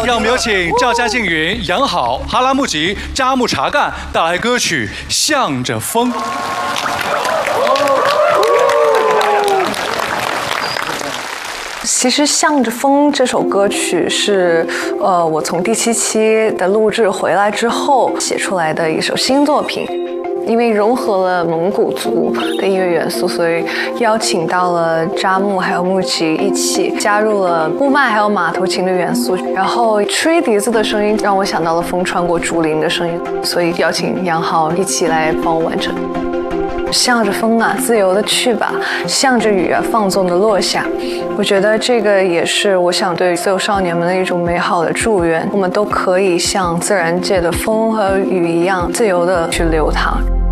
让我们有请赵家静云、杨好、哈拉木吉、扎木查干带来歌曲《向着风》。 其实《向着风》这首歌曲是，我从第7期的录制回来之后写出来的一首新作品。因为融合了蒙古族的音乐元素，所以邀请到了扎木还有木吉一起加入了布麦还有马头琴的元素，然后吹笛子的声音让我想到了风穿过竹林的声音，所以邀请杨豪一起来帮我完成。向着风啊，自由的去吧；向着雨啊，放纵的落下。我觉得这个也是我想对所有少年们的一种美好的祝愿，我们都可以像自然界的风和雨一样自由的去流淌。